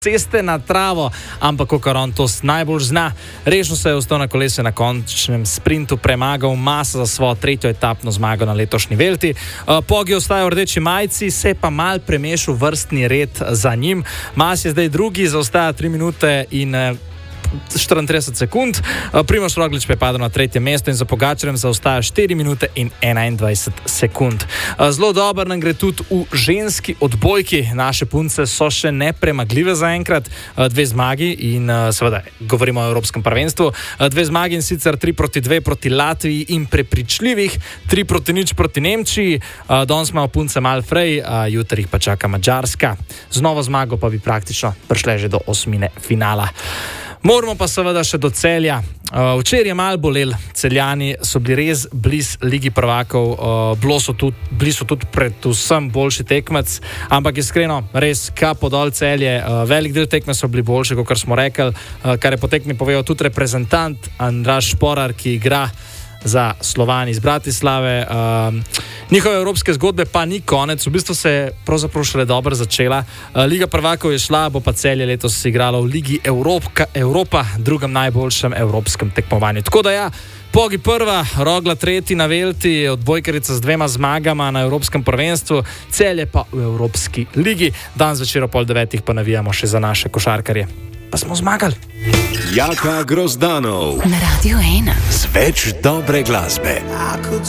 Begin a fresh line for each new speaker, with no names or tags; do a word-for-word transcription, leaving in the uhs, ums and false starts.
ceste na travo, ampak kakor on to najbolj zna. Rešil se je ostal na kolese na končnem sprintu, premagal Masa za svojo tretjo etapno zmago na letošnji Velti. Pogi ostaja v rdeči majici, se pa mal premešal vrstni red za njim. Mas je zdaj drugi, zaostaja tri minute in štiriintrideset sekund. Primož Roglič pa je padel na tretje mesto in za Pogačarjem zaostaja štiri minute in enaindvajset sekund. Zelo dobro nam gre tudi v ženski odbojki. Naše punce so še nepremagljive zaenkrat. Dve zmagi in seveda govorimo o Evropskem prvenstvu. Dve zmagi in sicer tri proti dve proti Latviji in prepričljivih, tri proti nič proti Nemčiji. Danes imamo punce malo frej, jutri jih pa čaka Madžarska. Z novo zmago pa bi praktično prišle že do osmine finala. Moramo pa seveda še do Celja. Uh, včeraj je malo bolel, Celjani so bili res bliz Ligi prvakov, uh, bili so tudi, bili so tudi predvsem boljši tekmec, ampak iskreno, res kapo dol Celje, uh, velik del tekme so bili boljši, kot smo rekli, uh, kar je po tekmi povedal tudi reprezentant Andraž Šporar, ki igra za Slovan iz Bratislave. Uh, njihove evropske zgodbe pa ni konec, v bistvu se je pravzaprav šele dobro začela. Uh, Liga prvakov je šla, bo pa Celje letos igralo v Ligi Evropka, Evropa, drugem najboljšem evropskem tekmovanju. Tako da ja, Pogi prva, Rogla tretji na Velti, odbojkarica z dvema zmagama na Evropskem prvenstvu, Celje pa v Evropski ligi. Dan zvečer ob pol devetih pa navijamo še za naše košarkarje. Pa smo zmagali.
Jaka Grozdanov
na Radio ena.
Z več dobre glasbe.